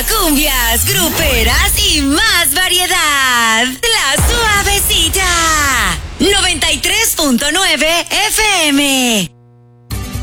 cumbias, gruperas y más variedad. La Suavecita. 93.9 FM.